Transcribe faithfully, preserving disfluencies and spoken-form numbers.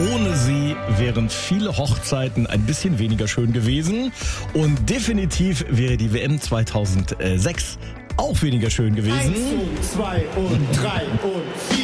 ohne sie wären viele Hochzeiten ein bisschen weniger schön gewesen. Und definitiv wäre die W M zweitausendsechs auch weniger schön gewesen. Eins und zwei und drei und vier.